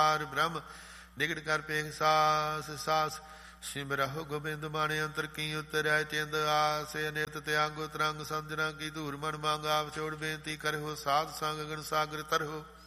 ਬ੍ਰਹਮ ਨਿਗੜ ਕਰ ਪੇਖ ਸਾਸ ਸਾਸ ਸਿਮਰਹੁ ਗੋਬਿੰਦ ਮਾਣੇ ਅੰਤਰ ਕੀ ਉਤਰੈ ਚਿੰਦ ਆਸੇ ਨਿਤ ਤਿਆਗੋ ਤਰੰਗ ਸੰਜਨਾ ਕੀ ਧੂਰ ਮਨ ਮੰਗ ਆਪ ਛੋੜ ਬੇਨਤੀ ਕਰਹੁ ਸਾਧ ਸੰਗ ਗਣ ਸਾਗਰ ਤਰਹੁ